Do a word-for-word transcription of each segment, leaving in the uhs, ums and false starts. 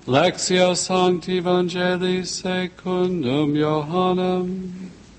Lectio Sancti Evangelii secundum Johannem.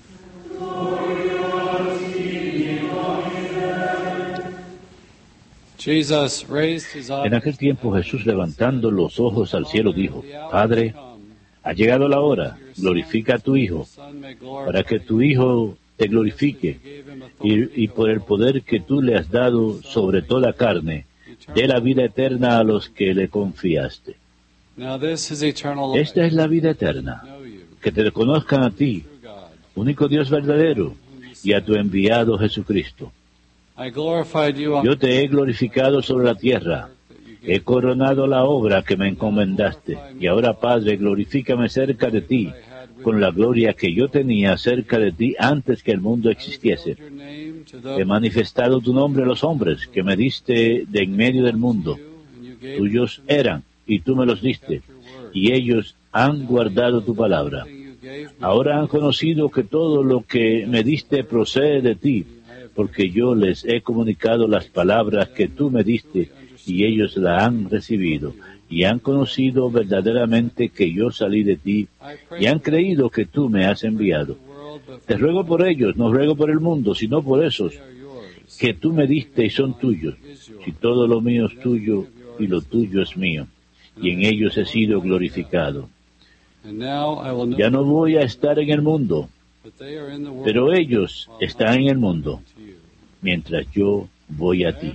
Jesus raised his eyes. En aquel tiempo Jesús, levantando los ojos al cielo, dijo: Padre, ha llegado la hora, glorifica a tu Hijo, para que tu Hijo te glorifique, y, y por el poder que tú le has dado sobre toda carne, dé la vida eterna a los que le confiaste. Esta es la vida eterna, que te reconozcan a ti, único Dios verdadero, y a tu enviado Jesucristo. Yo te he glorificado sobre la tierra, he coronado la obra que me encomendaste, y ahora, Padre, glorifícame cerca de ti, con la gloria que yo tenía cerca de ti antes que el mundo existiese. He manifestado tu nombre a los hombres, que me diste de en medio del mundo. Tuyos eran, y tú me los diste, y ellos han guardado tu palabra. Ahora han conocido que todo lo que me diste procede de ti, porque yo les he comunicado las palabras que tú me diste, y ellos la han recibido, y han conocido verdaderamente que yo salí de ti, y han creído que tú me has enviado. Te ruego por ellos, no ruego por el mundo, sino por esos que tú me diste y son tuyos, si todo lo mío es tuyo, y lo tuyo es mío, y en ellos he sido glorificado. Ya no voy a estar en el mundo, pero ellos están en el mundo, mientras yo voy a ti.